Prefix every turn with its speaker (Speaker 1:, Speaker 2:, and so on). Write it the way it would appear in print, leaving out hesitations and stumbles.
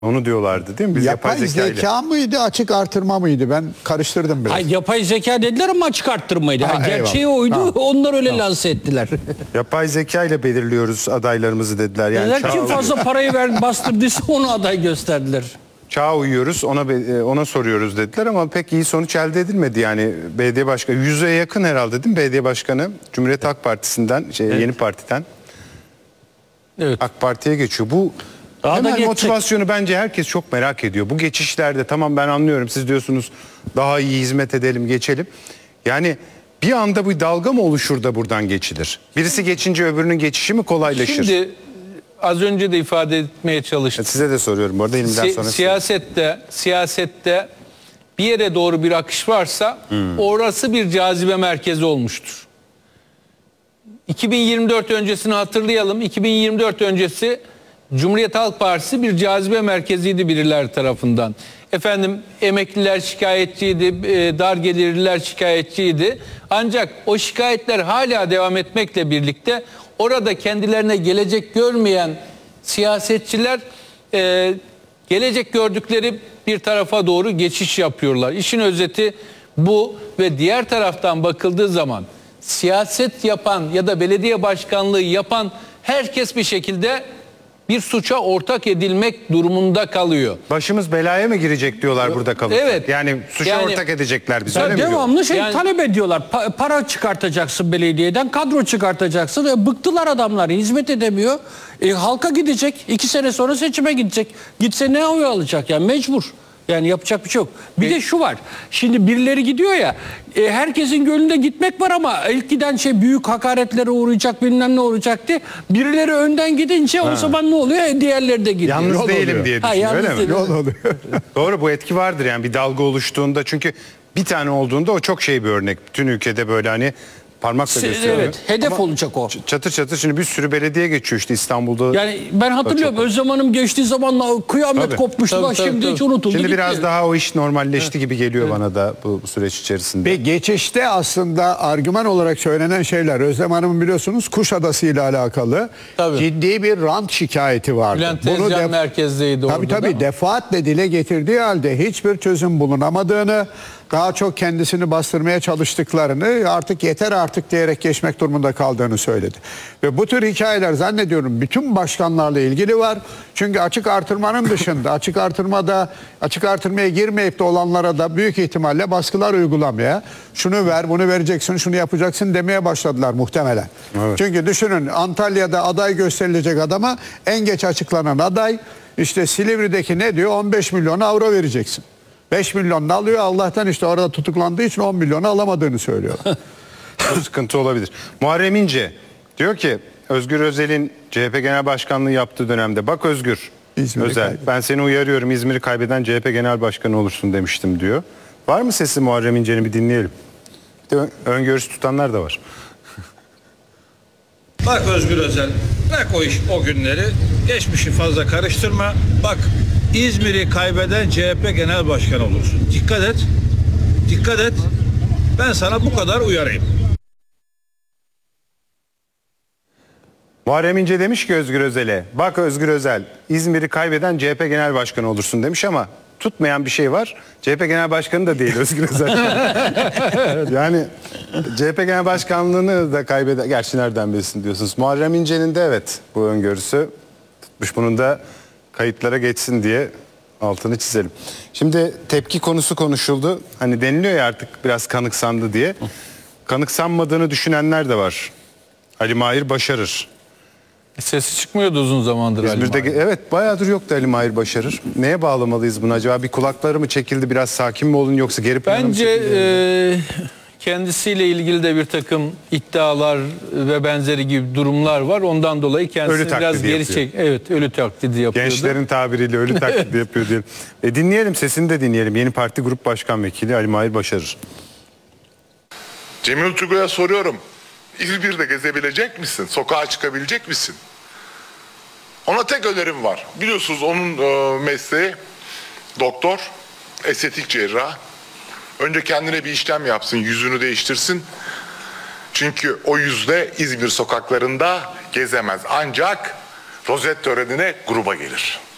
Speaker 1: Onu diyorlardı değil mi? Biz
Speaker 2: Yapay zeka mıydı, açık artırma mıydı? Ben karıştırdım biraz.
Speaker 3: Hayır, yapay zeka dediler ama açık arttırmaydı.
Speaker 2: Ha,
Speaker 3: Yani gerçeği
Speaker 2: eyvallah.
Speaker 3: oydu.
Speaker 2: Tamam.
Speaker 3: Onlar öyle lanse ettiler.
Speaker 1: Yapay zeka ile belirliyoruz adaylarımızı dediler. Yani
Speaker 3: Dediler kim fazla parayı bastırdıysa onu aday gösterdiler.
Speaker 1: çağa uyuyoruz, ona soruyoruz dediler ama pek iyi sonuç elde edilmedi yani. Belediye başkanı 100'e yakın herhalde değil mi belediye başkanı? Cumhuriyet Halk Partisi'nden, Yeni Parti'den
Speaker 3: Evet.
Speaker 1: AK Parti'ye geçiyor. Bu
Speaker 3: Daha da
Speaker 1: temel
Speaker 3: geçecek.
Speaker 1: motivasyonu bence herkes çok merak ediyor. Bu geçişlerde tamam ben anlıyorum, siz diyorsunuz daha iyi hizmet edelim, geçelim. Yani bir anda bir dalga mı oluşur da buradan geçilir? Birisi geçince öbürünün geçişi mi kolaylaşır?
Speaker 4: Şimdi az önce de ifade etmeye çalıştım.
Speaker 1: Size de soruyorum bu arada elimden sonra.
Speaker 4: Siyasette bir yere doğru bir akış varsa orası bir cazibe merkezi olmuştur. 2024 öncesini hatırlayalım. 2024 öncesi Cumhuriyet Halk Partisi bir cazibe merkeziydi birileri tarafından. Efendim emekliler şikayetçiydi, dar gelirliler şikayetçiydi. Ancak o şikayetler hala devam etmekle birlikte orada kendilerine gelecek görmeyen siyasetçiler gelecek gördükleri bir tarafa doğru geçiş yapıyorlar. İşin özeti bu ve diğer taraftan bakıldığı zaman siyaset yapan ya da belediye başkanlığı yapan herkes bir şekilde bir suça ortak edilmek durumunda kalıyor.
Speaker 1: Başımız belaya mı girecek diyorlar burada kalırsak?
Speaker 4: Evet.
Speaker 1: Yani suça ortak edecekler bizi. Öyle mi diyor?
Speaker 3: Devamlı
Speaker 4: Yani-
Speaker 3: talep ediyorlar. Para çıkartacaksın belediyeden, kadro çıkartacaksın. Bıktılar adamlar, hizmet edemiyor. Halka gidecek, 2 sene sonra seçime gidecek. Gitse ne oy alacak yani mecbur. Yani yapacak bir şey yok. Bir de şu var. Şimdi birileri gidiyor ya. Herkesin gönlünde gitmek var ama ilk giden büyük hakaretlere uğrayacak, bilmem ne olacaktı. Birileri önden gidince o zaman ne oluyor? Diğerleri de gidiyor.
Speaker 1: Yalnız
Speaker 2: Yol
Speaker 1: değilim
Speaker 2: oluyor.
Speaker 1: diye
Speaker 3: Ha,
Speaker 1: düşünüyor
Speaker 3: yalnız
Speaker 1: öyle mi?
Speaker 3: değilim.
Speaker 2: Yol oluyor.
Speaker 1: Doğru, bu etki vardır yani bir dalga oluştuğunda, çünkü bir tane olduğunda o çok bir örnek. Bütün ülkede böyle hani parmakla gösteriyor.
Speaker 3: Evet, hedef
Speaker 1: Ama
Speaker 3: olacak o.
Speaker 1: çatır çatır şimdi bir sürü belediye geçiyor işte İstanbul'da.
Speaker 3: Yani ben hatırlıyorum Özlem Hanım geçtiği zaman kıyamet
Speaker 1: Tabii.
Speaker 3: kopmuştu.
Speaker 4: Tabii,
Speaker 3: Şimdi
Speaker 4: tabii,
Speaker 3: hiç unutuldu.
Speaker 1: Şimdi
Speaker 3: gitti.
Speaker 1: biraz daha o iş normalleşti gibi geliyor bana da bu süreç içerisinde.
Speaker 2: Ve geçişte aslında argüman olarak söylenen şeyler. Özlem Hanım'ın biliyorsunuz Kuşadası ile alakalı
Speaker 4: Tabii.
Speaker 2: ciddi bir rant şikayeti vardı.
Speaker 4: Bülent Tezcan merkezdeydi orada.
Speaker 2: Tabii defaatle dile getirdiği halde hiçbir çözüm bulunamadığını, daha çok kendisini bastırmaya çalıştıklarını, artık yeter artık diyerek geçmek durumunda kaldığını söyledi. Ve bu tür hikayeler zannediyorum bütün başkanlarla ilgili var. Çünkü açık artırmanın dışında açık artırmaya girmeyip de olanlara da büyük ihtimalle baskılar uygulamaya, şunu ver, bunu vereceksin, şunu yapacaksın demeye başladılar muhtemelen.
Speaker 1: Evet.
Speaker 2: Çünkü düşünün, Antalya'da aday gösterilecek adama en geç açıklanan aday işte Silivri'deki ne diyor? 15 milyon avro vereceksin. 5 milyonunu alıyor. Allah'tan işte orada tutuklandığı için 10 milyonu alamadığını söylüyor.
Speaker 1: Bu sıkıntı olabilir. Muharrem İnce diyor ki Özgür Özel'in CHP Genel Başkanlığı yaptığı dönemde, bak Özgür
Speaker 2: İzmir'i
Speaker 1: Özel,
Speaker 2: kaybeder.
Speaker 1: ben seni uyarıyorum, İzmir'i kaybeden CHP Genel Başkanı olursun demiştim diyor. Var mı sesi Muharrem İnce'ni, bir dinleyelim. Bir de öngörüsü tutanlar da var.
Speaker 5: Bak Özgür Özel, bırak o günleri, geçmişi fazla karıştırma. Bak, İzmir'i kaybeden CHP Genel Başkanı olursun. Dikkat et, dikkat et. Ben sana bu kadar uyarayım.
Speaker 1: Muharrem İnce demiş ki Özgür Özel'e, bak Özgür Özel, İzmir'i kaybeden CHP Genel Başkanı olursun demiş ama tutmayan bir şey var. CHP Genel Başkanı da değil Özgür Özel. Yani CHP Genel Başkanlığını da kaybeder. Gerçi nereden bilsin diyorsunuz. Muharrem İnce'nin de evet bu öngörüsü tutmuş. Bunun da kayıtlara geçsin diye altını çizelim. Şimdi tepki konusu konuşuldu. Hani deniliyor ya artık biraz kanıksandı diye. Kanıksanmadığını düşünenler de var. Ali Mahir Başarır.
Speaker 4: Sesi çıkmıyordu uzun zamandır.
Speaker 1: İzmir'de
Speaker 4: Ali Mahir.
Speaker 1: evet bayağıdır yoktu Ali Mahir Başarır. Neye bağlamalıyız bunu acaba? Bir kulakları mı çekildi, biraz sakin mi olun, yoksa geri plana mı
Speaker 4: Bence
Speaker 1: çekildi?
Speaker 4: kendisiyle ilgili de bir takım iddialar ve benzeri gibi durumlar var. Ondan dolayı
Speaker 1: Ölü
Speaker 4: kendisini
Speaker 1: taklidi
Speaker 4: biraz geri
Speaker 1: yapıyor.
Speaker 4: çek. Evet, ölü taklidi yapıyordu.
Speaker 1: Gençlerin tabiriyle ölü taklidi yapıyor diyelim. Dinleyelim, sesini de dinleyelim. Yeni Parti Grup Başkan Vekili Ali Mahir Başarır.
Speaker 6: Cemil Tugay'a soruyorum. İzmir'de gezebilecek misin? Sokağa çıkabilecek misin? Ona tek önerim var. Biliyorsunuz onun mesleği doktor, estetik cerrah. Önce kendine bir işlem yapsın, yüzünü değiştirsin. Çünkü o yüzle İzmir sokaklarında gezemez. Ancak rozet törenine gruba gelir.